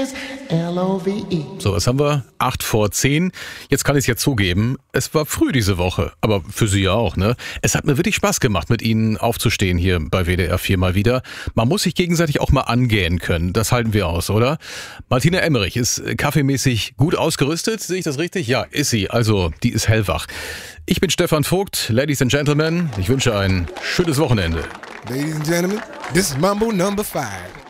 is L-O-V-E. So, was haben wir? 8:10. Jetzt kann ich es ja zugeben, es war früh diese Woche, aber für Sie ja auch, ne? Es hat mir wirklich Spaß gemacht, mit Ihnen aufzustehen hier bei WDR 4 mal wieder. Man muss sich gegenseitig auch mal angähnen können, das halten wir aus, oder? Martina Emmerich ist kaffeemäßig gut ausgerüstet, sehe ich das richtig? Ja, ist sie, also die ist hellwach. Ich bin Stefan Vogt, Ladies and Gentlemen, ich wünsche ein schönes Wochenende. Ladies and gentlemen, this is Mambo number 5.